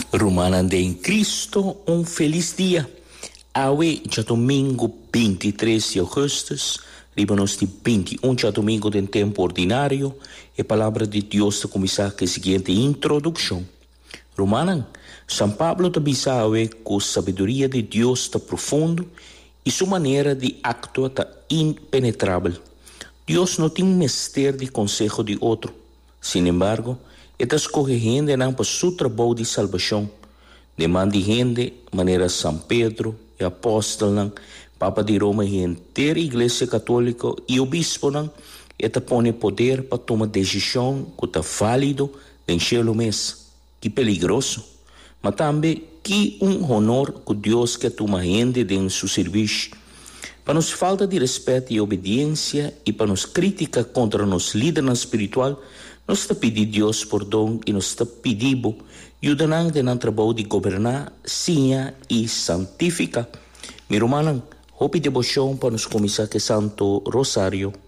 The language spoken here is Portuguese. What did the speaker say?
Romana em Cristo, feliz dia. Hoje é domingo 23 de agosto, riba-nos de 21 de domingo de tempo ordinário, e a palavra de Deus está começar com a seguinte introdução. Romana, São Pablo está hoje com a sabedoria de Deus está profundo e sua maneira de actuar está impenetrável. Deus não tem um mistério de consejo de outro. Sin embargo, está escorrendo não para seu trabalho de salvação. Demanda gente, maneira São Pedro e apóstolo, Papa de Roma e a inteira Igreja Católica e o Bispo, está põe poder para tomar decisão que está válido em cielo mesmo. Que perigoso, mas também que honor que Deus quer tomar gente em seu serviço. Para nos falta de respeito e obediência e para nos crítica contra nos líderes espiritual, nós está pedindo Deus perdão e nós está pedindo ajuda-nos no trabalho de governar, sinha e santificar. Meu irmão, hope devoção para nos começar com Santo Rosário.